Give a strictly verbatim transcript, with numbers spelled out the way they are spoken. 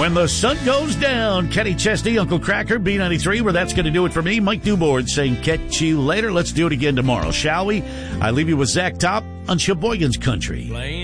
When the sun goes down, Kenny Chesney, Uncle Cracker, B ninety-three, where that's going to do it for me. Mike Newboard saying catch you later. Let's do it again tomorrow, shall we? I leave you with Zach Top on Sheboygan's Country.